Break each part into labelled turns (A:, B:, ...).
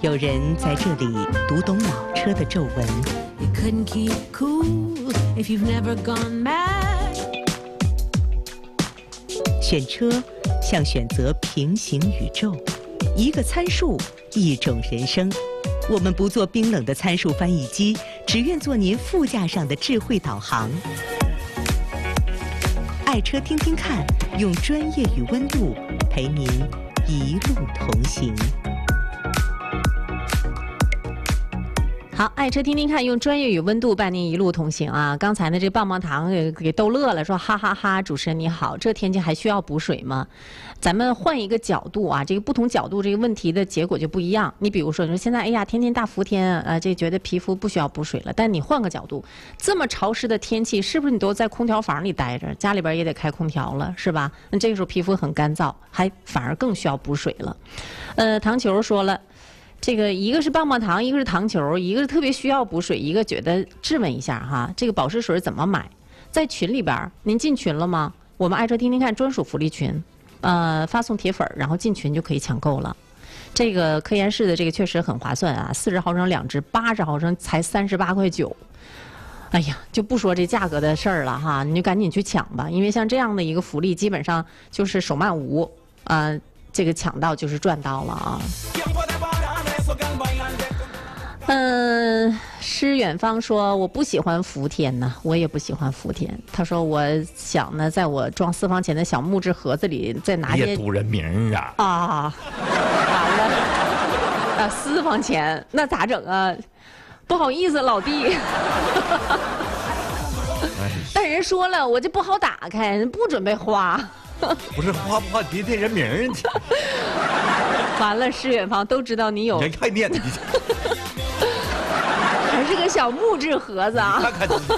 A: 有人在这里读懂老车的皱纹。
B: You couldn't keep cool if you've never gone mad.
A: 选车像选择平行宇宙，一个参数，一种人生。我们不做冰冷的参数翻译机，只愿做您副驾上的智慧导航。爱车听听看，用专业与温度陪您一路同行。
C: 好，爱车听听看，用专业与温度伴您一路同行啊！刚才呢，这棒棒糖给逗乐了，说哈哈哈，主持人你好，这天气还需要补水吗？咱们换一个角度啊，这个不同角度，这个问题的结果就不一样。你比如说，你说现在哎呀，天天大伏天啊，这觉得皮肤不需要补水了，但你换个角度，这么潮湿的天气，是不是你都在空调房里待着，家里边也得开空调了，是吧？那这个时候皮肤很干燥，还反而更需要补水了。糖球说了。这个一个是棒棒糖，一个是糖球，一个是特别需要补水，一个觉得质问一下哈，这个保湿水怎么买？在群里边，您进群了吗？我们爱车听听看专属福利群，发送铁粉，然后进群就可以抢购了。这个科研室的这个确实很划算啊，40毫升2支，80毫升才38块9。哎呀，就不说这价格的事儿了哈，你就赶紧去抢吧，因为像这样的一个福利，基本上就是手慢无，这个抢到就是赚到了啊。诗远方说我不喜欢伏天呢，我也不喜欢伏天。他说我想呢，在我装私房钱的小木质盒子里再拿些。
D: 别读人名啊！
C: 啊，完了，私房钱那咋整啊？不好意思，老弟。但人说了，我这不好打开，不准备花。
D: 不是花不花，别提人名。
C: 完了，诗远方都知道你有。
D: 人看面子。
C: 还是个小木质盒子啊！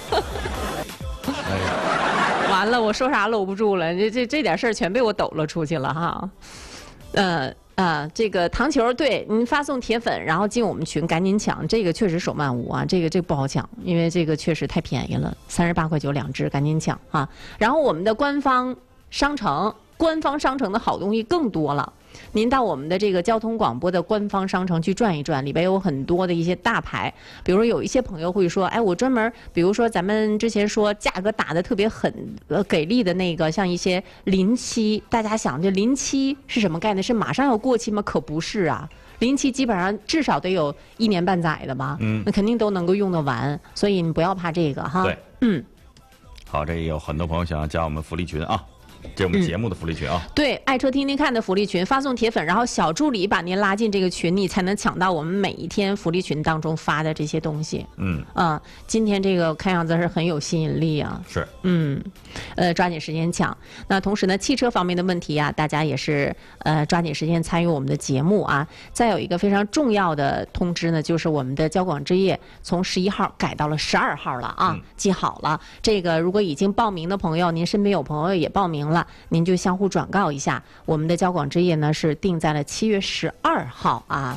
C: 完了，我说啥搂不住了，这点事儿全被我抖了出去了哈。这个糖球，对您发送铁粉，然后进我们群，赶紧抢，这个确实手慢无啊，这个不好抢，因为这个确实太便宜了，38块92支，赶紧抢啊！然后我们的官方商城的好东西更多了。您到我们的这个交通广播的官方商城去转一转，里边有很多的一些大牌，比如有一些朋友会说，哎，我专门，比如说咱们之前说价格打得特别狠给力的那个，像一些临期，大家想这临期是什么概念？是马上要过期吗？可不是啊，临期基本上至少得有1年半载的吧，那肯定都能够用得完，所以你不要怕这个哈。
D: 对，好，这也有很多朋友想要加我们福利群啊。这是我们节目的福利群啊，
C: 对，爱车听听看的福利群，发送铁粉，然后小助理把您拉进这个群，你才能抢到我们每一天福利群当中发的这些东西。今天这个看样子是很有吸引力啊。
D: 是。
C: 抓紧时间抢。那同时呢，汽车方面的问题啊，大家也是抓紧时间参与我们的节目啊。再有一个非常重要的通知呢，就是我们的交广之夜从11号改到了12号了啊，记好了。这个如果已经报名的朋友，您身边有朋友也报名了，您就相互转告一下。我们的交广之夜呢是定在了7月12号啊。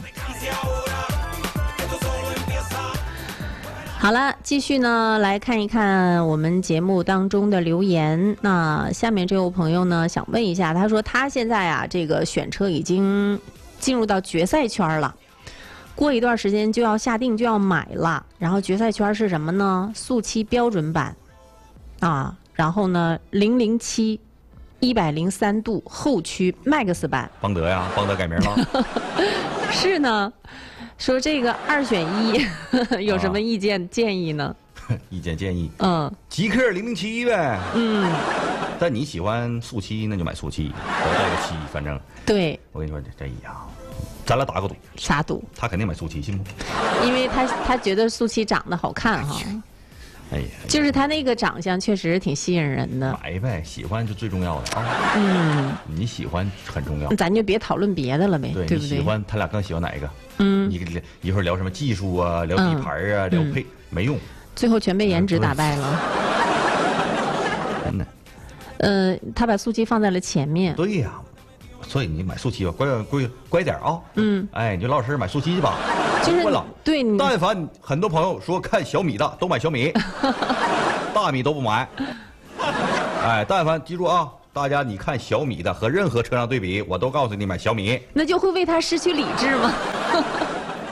C: 好了，继续呢来看一看我们节目当中的留言。那下面这位朋友呢想问一下，他说他现在啊这个选车已经进入到决赛圈了，过一段时间就要下定就要买了。然后决赛圈是什么呢？速七标准版啊，然后呢007 103度后驱 Max 版。
D: 邦德呀，邦德改名了。
C: 是呢。说这个2选1有什么意见建议呢？
D: 意见建议，极客007呗。但你喜欢速七，那就买速七，都带个7，反正。对。我跟你说这一样，咱俩打个赌。
C: 啥赌？
D: 他肯定买速七，信不？
C: 因为他觉得速七长得好看哈。
D: 哎呀，
C: 就是他那个长相确实挺吸引人的。
D: 买呗，喜欢是最重要的啊。你喜欢很重要。
C: 咱就别讨论别的了呗，对不对？
D: 你喜欢他俩更喜欢哪一个？你一会儿聊什么技术啊，聊底盘啊，聊配没用，
C: 最后全被颜值打败了。
D: 真的。
C: 他把速七放在了前面。
D: 对呀，所以你买速七吧，乖点啊。哎，你就老老实实买速七去吧。
C: 就是对你，
D: 但凡很多朋友说看小米的都买小米，大米都不买。哎，但凡记住啊，大家你看小米的和任何车辆对比，我都告诉你买小米。
C: 那就会为他失去理智吗？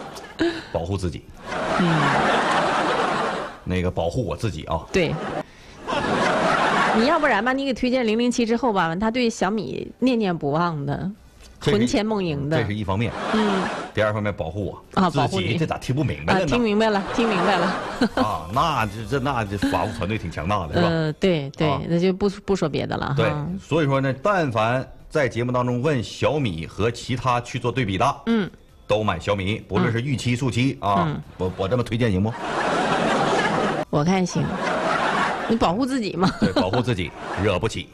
D: 护自己。那个保护我自己啊。
C: 对。你要不然吧，你给推荐007之后吧，他对小米念念不忘的，魂牵梦萦的。
D: 这是一方面。第二方面保护我
C: 保护你。
D: 这咋听不明白了呢？
C: 听明白了，听明白了。
D: 那这法务团队挺强大的，是吧？
C: 对，那就不说别的了。
D: 对，所以说呢，但凡在节目当中问小米和其他去做对比的，都买小米，不论是预期、速期啊，我这么推荐行不？
C: 我看行。你保护自己嘛？
D: 对，保护自己，惹不起。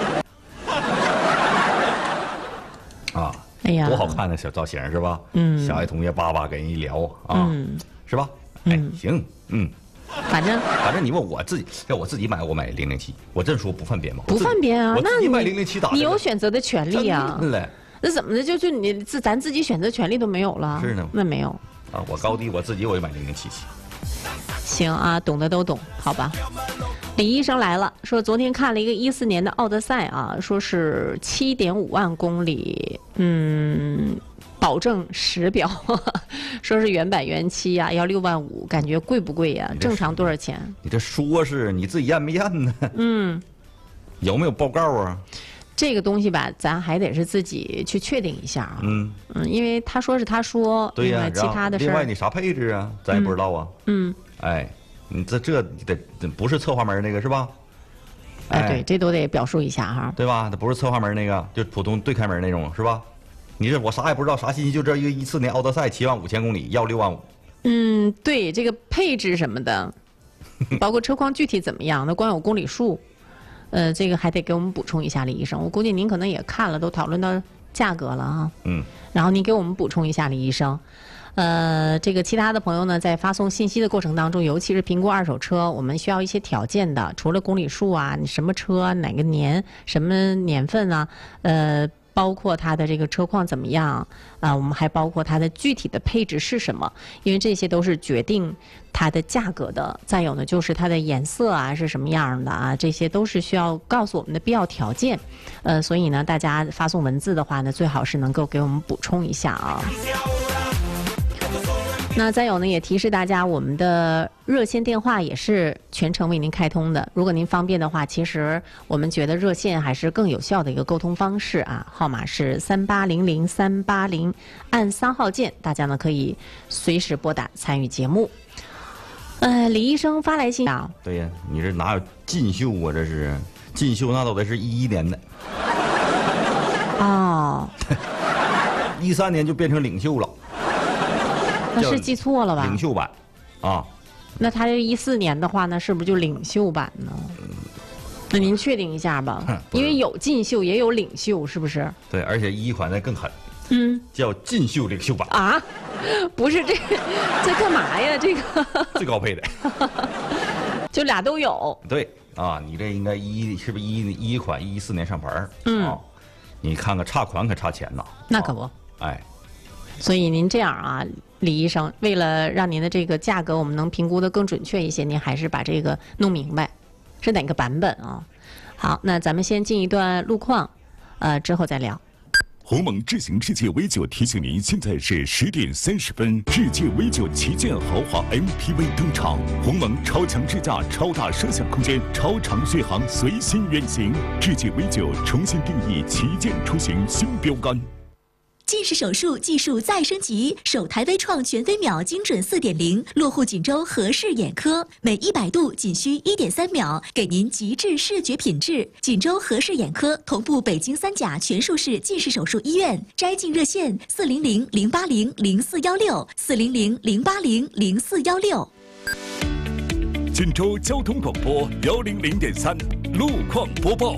C: 哎呀，
D: 多好看的小造型是吧？小爱同学叭叭跟人一聊是吧？行，
C: 反正
D: 你问我自己，要我自己买，我买007，我这说不犯编吗？
C: 不犯编啊，
D: 我自己买007打。
C: 你有选择的权利啊。
D: 真的。
C: 那怎么的？就咱自己选择权利都没有了？
D: 是呢。
C: 那没有。
D: 我高低我自己我就买007。
C: 行啊，懂的都懂，好吧。李医生来了，说昨天看了一个14年的奥德赛啊，说是7.5万公里，保证实表，说是原版原漆啊，要6万5，感觉贵不贵呀？正常多少钱？
D: 你这说是你自己验没验呢？有没有报告啊？
C: 这个东西吧，咱还得是自己去确定一下啊。因为他说是他说，
D: 对呀，
C: 其他的事
D: 另外你啥配置啊，咱也不知道啊。哎，你这得不是侧滑门那个是吧？
C: 对，这都得表述一下哈。
D: 对吧？它不是侧滑门那个，就普通对开门那种是吧？你这我啥也不知道，啥信息就这一个14年奥德赛7万5千公里，要6万5。
C: 对，这个配置什么的，包括车况具体怎么样，那光有公里数。这个还得给我们补充一下，李医生。我估计您可能也看了，都讨论到价格了啊。然后您给我们补充一下，李医生。这个其他的朋友呢，在发送信息的过程当中，尤其是评估二手车，我们需要一些条件的，除了公里数啊，你什么车、哪个年、什么年份啊，包括它的这个车况怎么样啊，我们还包括它的具体的配置是什么，因为这些都是决定它的价格的。再有呢，就是它的颜色啊是什么样的啊，这些都是需要告诉我们的必要条件。所以呢，大家发送文字的话呢，最好是能够给我们补充一下啊。那再有呢，也提示大家，我们的热线电话也是全程为您开通的。如果您方便的话，其实我们觉得热线还是更有效的一个沟通方式啊。号码是3800-380，按3号键，大家呢可以随时拨打参与节目。李医生发来信啊。
D: 对呀，你这哪有禁秀啊？这是禁秀，那都得是11年的。13年就变成领袖了。
C: 那是记错了吧？
D: 领袖版，
C: 那他这14年的话呢，是不是就领袖版呢？那您确定一下吧，因为有禁秀也有领袖，是不是？
D: 对，而且一款的更狠，叫禁秀领袖版
C: 啊，不是这干嘛呀？这个
D: 最高配的，
C: 就俩都有。
D: 对啊，你这应该是不是一款14年上牌你看看差款可差钱呐。
C: 那可不，所以您这样啊，李医生，为了让您的这个价格我们能评估的更准确一些，您还是把这个弄明白，是哪个版本啊？好，那咱们先进一段路况，之后再聊。
E: 鸿蒙智行世界 V9提醒您，现在是10点30分，世界 V9旗舰豪华 MPV 登场，鸿蒙超强智驾、超大摄像空间、超长续航随心远行，世界 V9重新定义旗舰出行新标杆。
F: 近视手术技术再升级，首台微创全飞秒精准4.0，落户锦州和氏眼科，每100度仅需1.3秒，给您极致视觉品质。锦州和氏眼科同步北京3甲全术式近视手术医院，摘镜热线400-080-0416，400-080-0416。
E: 锦州交通广播100.3路况播报。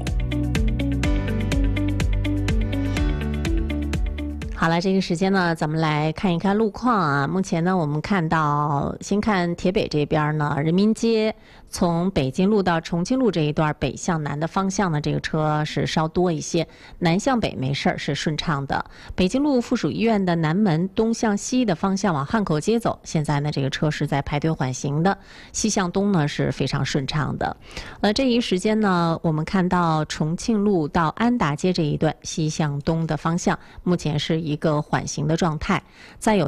C: 好了，这个时间呢，咱们来看一看路况啊。目前呢，我们看到，先看铁北这边呢，人民街从北京路到重庆路这一段北向南的方向呢，这个车是稍多一些；南向北没事儿，是顺畅的。北京路附属医院的南门东向西的方向往汉口街走，现在呢，这个车是在排队缓行的。西向东呢是非常顺畅的。这一时间呢，我们看到重庆路到安达街这一段西向东的方向，目前是一个缓行的状态。再有